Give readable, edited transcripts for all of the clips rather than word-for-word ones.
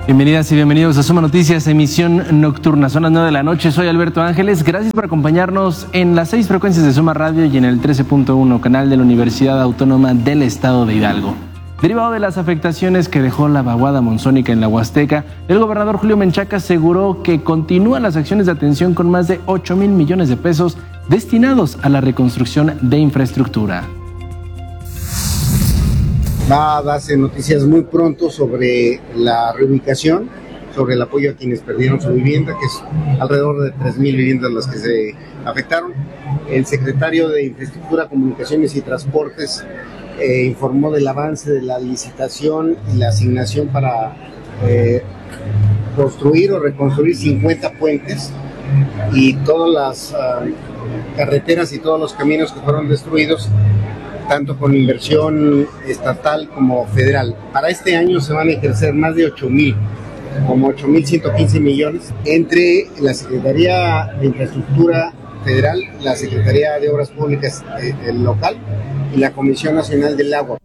Bienvenidas y bienvenidos a Suma Noticias, emisión nocturna. Son las 9 de la noche, soy Alberto Ángeles. Gracias por acompañarnos en las 6 frecuencias de Suma Radio y en el 13.1 canal de la Universidad Autónoma del Estado de Hidalgo. Derivado de las afectaciones que dejó la vaguada monzónica en la Huasteca, el gobernador Julio Menchaca aseguró que continúan las acciones de atención con más de 8,000 millones de pesos destinados a la reconstrucción de infraestructura. Va a darse noticias muy pronto sobre la reubicación, sobre el apoyo a quienes perdieron su vivienda, que es alrededor de 3,000 viviendas las que se afectaron. El secretario de Infraestructura, Comunicaciones y Transportes informó del avance de la licitación y la asignación para construir o reconstruir 50 puentes y todas las carreteras y todos los caminos que fueron destruidos, tanto con inversión estatal como federal. Para este año se van a ejercer más de 8,000, como 8,115 millones, entre la Secretaría de Infraestructura Federal, la Secretaría de Obras Públicas local y la Comisión Nacional del Agua.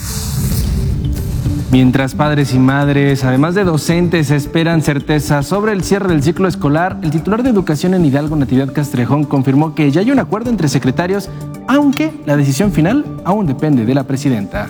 Mientras padres y madres, además de docentes, esperan certeza sobre el cierre del ciclo escolar, el titular de Educación en Hidalgo, Natividad Castrejón, confirmó que ya hay un acuerdo entre secretarios, aunque la decisión final aún depende de la presidenta.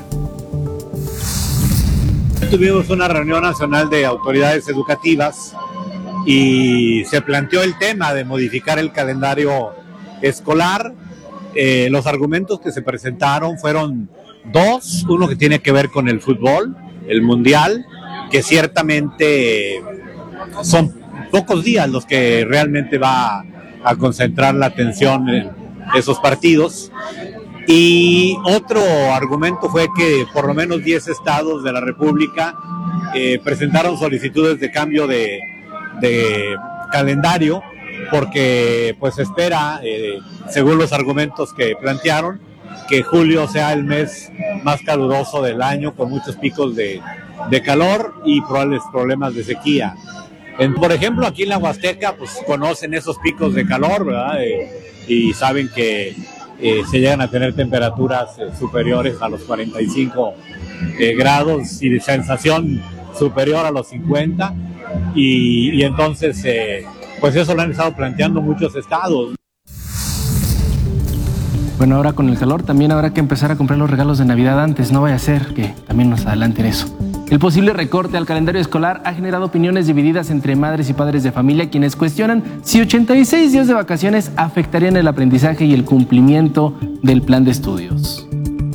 Tuvimos una reunión nacional de autoridades educativas y se planteó el tema de modificar el calendario escolar. Los argumentos que se presentaron fueron dos: uno que tiene que ver con el fútbol, el mundial, que ciertamente son pocos días los que realmente va a concentrar la atención en esos partidos, y otro argumento fue que por lo menos 10 estados de la República presentaron solicitudes de cambio de calendario, porque pues se espera, según los argumentos que plantearon, que julio sea el mes más caluroso del año, con muchos picos de calor y probables problemas de sequía. Por ejemplo, aquí en la Huasteca, pues conocen esos picos de calor, ¿verdad? Y saben que se llegan a tener temperaturas superiores a los 45 grados y de sensación superior a los 50, y entonces pues eso lo han estado planteando muchos estados. Bueno, ahora con el calor también habrá que empezar a comprar los regalos de Navidad antes, no vaya a ser que también nos adelanten eso. El posible recorte al calendario escolar ha generado opiniones divididas entre madres y padres de familia, quienes cuestionan si 86 días de vacaciones afectarían el aprendizaje y el cumplimiento del plan de estudios.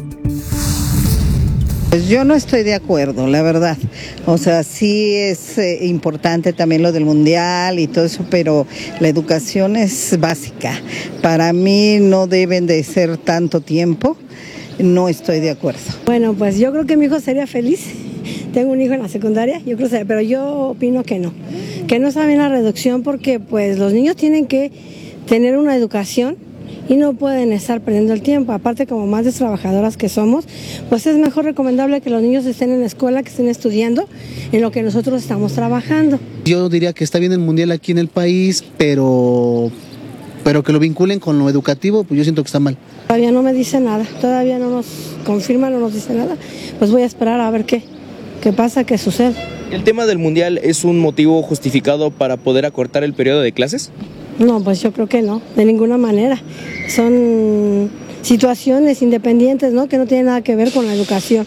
Pues yo no estoy de acuerdo, la verdad. O sea, sí es importante también lo del mundial y todo eso, pero la educación es básica. Para mí no deben de ser tanto tiempo. No estoy de acuerdo. Bueno, pues yo creo que mi hijo sería feliz. Tengo un hijo en la secundaria, yo creo, pero yo opino que no está bien la reducción, porque pues los niños tienen que tener una educación y no pueden estar perdiendo el tiempo. Aparte, como madres trabajadoras que somos, pues es mejor recomendable que los niños estén en la escuela, que estén estudiando en lo que nosotros estamos trabajando. Yo diría que está bien el mundial aquí en el país, pero que lo vinculen con lo educativo, pues yo siento que está mal. Todavía no me dice nada, todavía no nos confirma, no nos dice nada. Pues voy a esperar a ver qué pasa, qué sucede. ¿El tema del mundial es un motivo justificado para poder acortar el periodo de clases? No, pues yo creo que no, de ninguna manera. Son situaciones independientes, ¿no?, que no tienen nada que ver con la educación.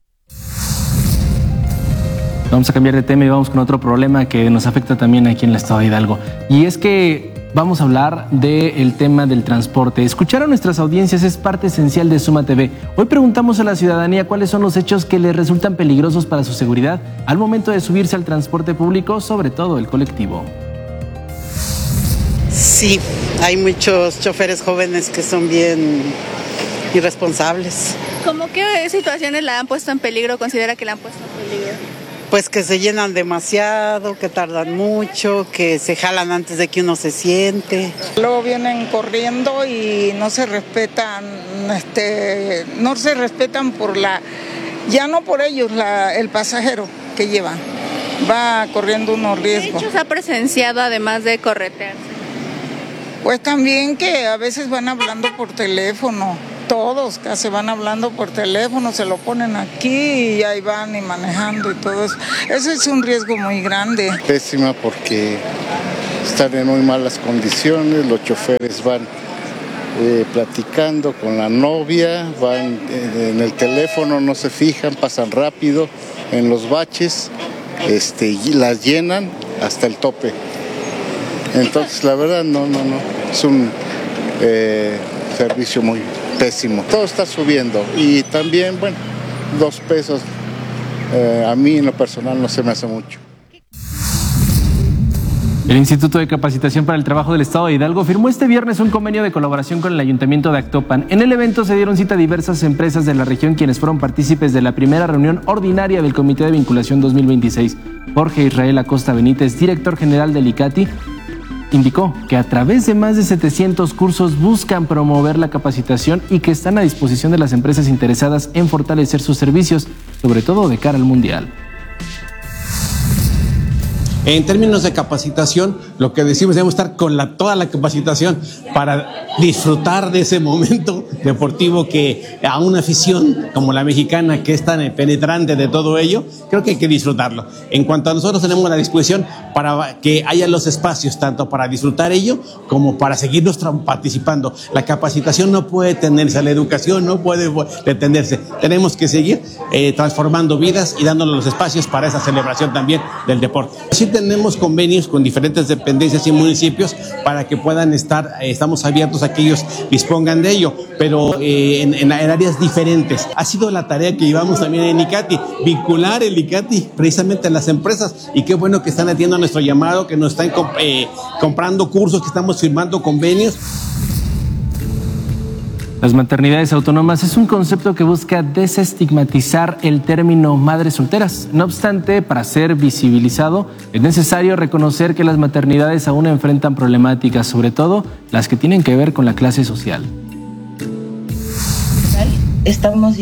Vamos a cambiar de tema y vamos con otro problema que nos afecta también aquí en el estado de Hidalgo. Y es que vamos a hablar del tema del transporte. Escuchar a nuestras audiencias es parte esencial de Suma TV. Hoy preguntamos a la ciudadanía cuáles son los hechos que les resultan peligrosos para su seguridad al momento de subirse al transporte público, sobre todo el colectivo. Sí, hay muchos choferes jóvenes que son bien irresponsables. ¿Cómo qué situaciones la han puesto en peligro? ¿Considera que la han puesto en peligro? Pues que se llenan demasiado, que tardan mucho, que se jalan antes de que uno se siente. Luego vienen corriendo y no se respetan, ya no por ellos, el pasajero que llevan, va corriendo unos riesgos. ¿Qué hechos ha presenciado además de corretearse? Pues también que a veces van hablando por teléfono, todos casi van hablando por teléfono, se lo ponen aquí y ahí van y manejando y todo eso. Ese es un riesgo muy grande. Pésima porque están en muy malas condiciones, los choferes van platicando con la novia, van en el teléfono, no se fijan, pasan rápido en los baches, y las llenan hasta el tope. Entonces la verdad no, es un servicio muy pésimo. Todo está subiendo y también, 2 pesos, a mí en lo personal no se me hace mucho. El Instituto de Capacitación para el Trabajo del Estado de Hidalgo firmó este viernes un convenio de colaboración con el Ayuntamiento de Actopan. En el evento se dieron cita a diversas empresas de la región quienes fueron partícipes de la primera reunión ordinaria del Comité de Vinculación 2026. Jorge Israel Acosta Benítez, director general del ICATI, indicó que a través de más de 700 cursos buscan promover la capacitación y que están a disposición de las empresas interesadas en fortalecer sus servicios, sobre todo de cara al Mundial. En términos de capacitación, lo que decimos, debemos estar con toda la capacitación para disfrutar de ese momento deportivo que a una afición como la mexicana, que es tan penetrante de todo ello, creo que hay que disfrutarlo. En cuanto a nosotros, tenemos la disposición para que haya los espacios, tanto para disfrutar ello como para seguirnos participando. La capacitación no puede detenerse, la educación no puede detenerse. Tenemos que seguir transformando vidas y dándonos los espacios para esa celebración también del deporte. Sí, tenemos convenios con diferentes dependencias y municipios para que puedan estar, estamos abiertos a que ellos dispongan de ello, pero en áreas diferentes. Ha sido la tarea que llevamos también en ICATI, vincular el ICATI precisamente a las empresas, y qué bueno que están atendiendo a nuestro llamado, que nos están comprando cursos, que estamos firmando convenios. Las maternidades autónomas es un concepto que busca desestigmatizar el término madres solteras. No obstante, para ser visibilizado, es necesario reconocer que las maternidades aún enfrentan problemáticas, sobre todo las que tienen que ver con la clase social. Estamos,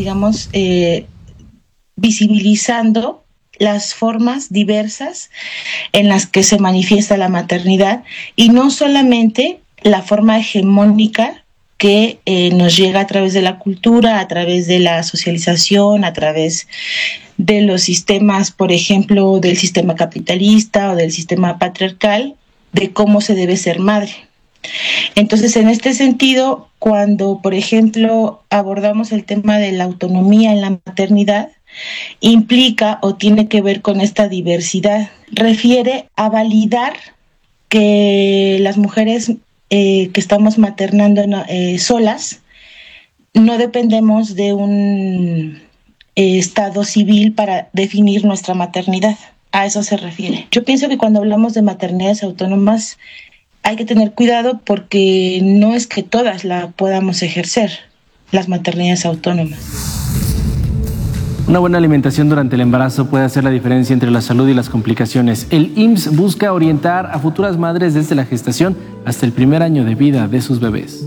visibilizando las formas diversas en las que se manifiesta la maternidad, y no solamente la forma hegemónica que nos llega a través de la cultura, a través de la socialización, a través de los sistemas, por ejemplo, del sistema capitalista o del sistema patriarcal, de cómo se debe ser madre. Entonces, en este sentido, cuando, por ejemplo, abordamos el tema de la autonomía en la maternidad, implica o tiene que ver con esta diversidad. Refiere a validar que las mujeres que estamos maternando solas, no dependemos de un estado civil para definir nuestra maternidad. A eso se refiere. Yo pienso que cuando hablamos de maternidades autónomas hay que tener cuidado, porque no es que todas la podamos ejercer, las maternidades autónomas. Una buena alimentación durante el embarazo puede hacer la diferencia entre la salud y las complicaciones. El IMSS busca orientar a futuras madres desde la gestación hasta el primer año de vida de sus bebés.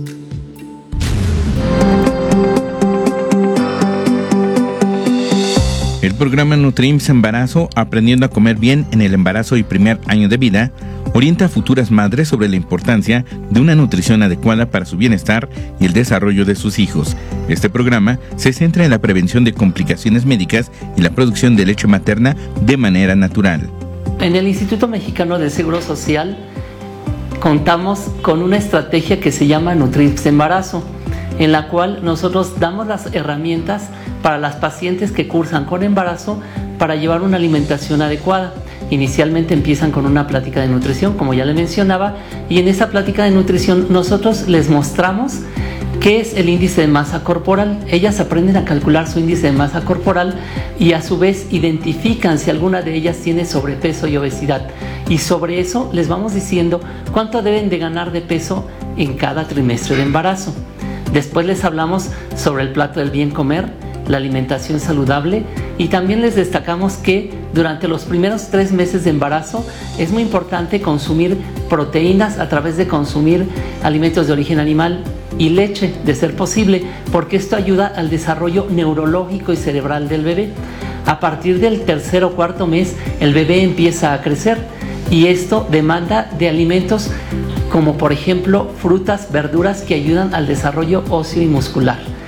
El programa Nutri-IMSS Embarazo, Aprendiendo a Comer Bien en el Embarazo y Primer Año de Vida, orienta a futuras madres sobre la importancia de una nutrición adecuada para su bienestar y el desarrollo de sus hijos. Este programa se centra en la prevención de complicaciones médicas y la producción de leche materna de manera natural. En el Instituto Mexicano del Seguro Social contamos con una estrategia que se llama Nutri-IMSS Embarazo, en la cual nosotros damos las herramientas para las pacientes que cursan con embarazo para llevar una alimentación adecuada. Inicialmente empiezan con una plática de nutrición, como ya le mencionaba, y en esa plática de nutrición nosotros les mostramos qué es el índice de masa corporal. Ellas aprenden a calcular su índice de masa corporal y a su vez identifican si alguna de ellas tiene sobrepeso y obesidad. Y sobre eso les vamos diciendo cuánto deben de ganar de peso en cada trimestre de embarazo. Después les hablamos sobre el plato del bien comer, la alimentación saludable, y también les destacamos que durante los primeros 3 meses de embarazo es muy importante consumir proteínas a través de consumir alimentos de origen animal y leche, de ser posible, porque esto ayuda al desarrollo neurológico y cerebral del bebé. A partir del 3er o 4.er mes el bebé empieza a crecer, y esto demanda de alimentos como por ejemplo frutas, verduras que ayudan al desarrollo óseo y muscular.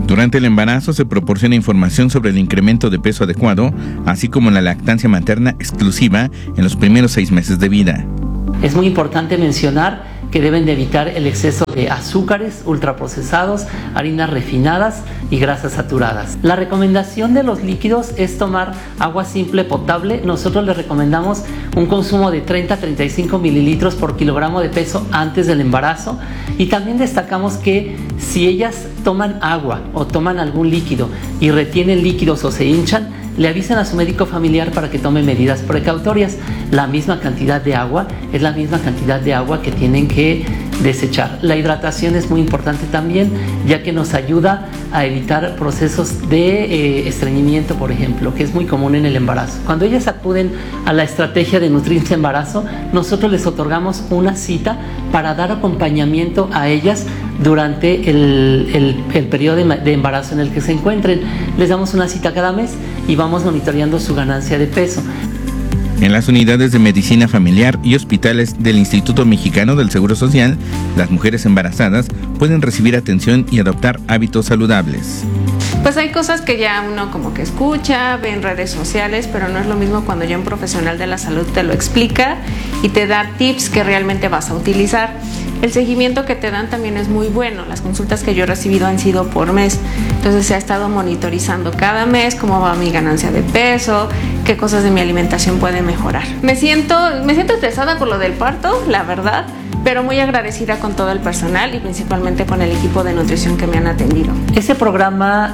Durante el embarazo se proporciona información sobre el incremento de peso adecuado, así como la lactancia materna exclusiva en los primeros 6 meses de vida. Es muy importante mencionar que deben de evitar el exceso de azúcares, ultraprocesados, harinas refinadas y grasas saturadas. La recomendación de los líquidos es tomar agua simple potable. Nosotros les recomendamos un consumo de 30 a 35 mililitros por kilogramo de peso antes del embarazo, y también destacamos que si ellas toman agua o toman algún líquido y retienen líquidos o se hinchan, le avisan a su médico familiar para que tome medidas precautorias. La misma cantidad de agua es la misma cantidad de agua que tienen que desechar. La hidratación es muy importante también, ya que nos ayuda a evitar procesos de estreñimiento, por ejemplo, que es muy común en el embarazo. Cuando ellas acuden a la estrategia de Nutrimse Embarazo, nosotros les otorgamos una cita para dar acompañamiento a ellas durante el periodo de embarazo en el que se encuentren. Les damos una cita cada mes y vamos monitoreando su ganancia de peso. En las unidades de medicina familiar y hospitales del Instituto Mexicano del Seguro Social, las mujeres embarazadas pueden recibir atención y adoptar hábitos saludables. Pues hay cosas que ya uno como que escucha, ve en redes sociales, pero no es lo mismo cuando ya un profesional de la salud te lo explica y te da tips que realmente vas a utilizar. El seguimiento que te dan también es muy bueno. Las consultas que yo he recibido han sido por mes. Entonces se ha estado monitorizando cada mes cómo va mi ganancia de peso, qué cosas de mi alimentación pueden mejorar. Me siento estresada por lo del parto, la verdad, pero muy agradecida con todo el personal y principalmente con el equipo de nutrición que me han atendido. Ese programa,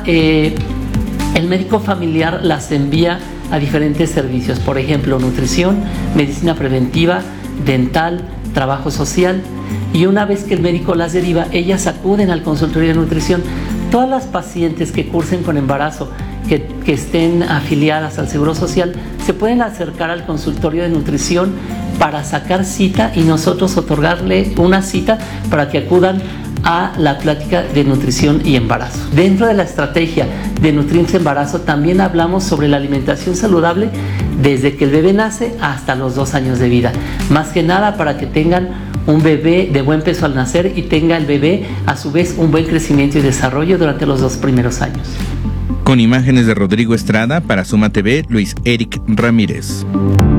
el médico familiar las envía a diferentes servicios, por ejemplo, nutrición, medicina preventiva, dental, trabajo social, y una vez que el médico las deriva, ellas acuden al consultorio de nutrición. Todas las pacientes que cursen con embarazo, que estén afiliadas al Seguro Social, se pueden acercar al consultorio de nutrición para sacar cita y nosotros otorgarle una cita para que acudan a la plática de nutrición y embarazo. Dentro de la estrategia de Nutrimse Embarazo también hablamos sobre la alimentación saludable desde que el bebé nace hasta los 2 años de vida. Más que nada para que tengan un bebé de buen peso al nacer y tenga el bebé a su vez un buen crecimiento y desarrollo durante los 2 primeros años. Con imágenes de Rodrigo Estrada, para Suma TV, Luis Eric Ramírez.